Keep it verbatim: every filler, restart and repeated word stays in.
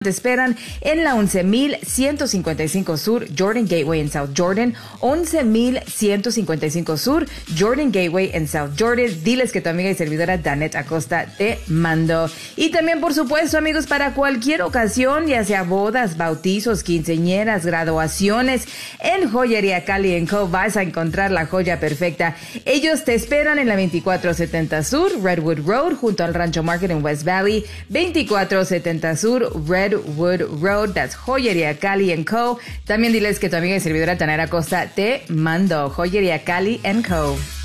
Te esperan en la once mil ciento cincuenta y cinco Sur, Jordan Gateway en South Jordan. once mil ciento cincuenta y cinco Sur, Jordan Gateway en South Jordan. Diles que tu amiga y servidora Danette Acosta te mando. Y también, por supuesto, amigos, para cualquier ocasión, ya sea bodas, bautizos, quinceañeras, graduaciones, en Joyería Cali and Co. vas a encontrar la joya perfecta. Ellos te esperan en la veinticuatro setenta Sur, Redwood Road, junto al Rancho Market en West Valley. veinticuatro setenta Sur, Redwood Road, that's Joyería Cali and Co. También diles que tu amiga y servidora Tanara Costa te mando. Joyería Cali and Co.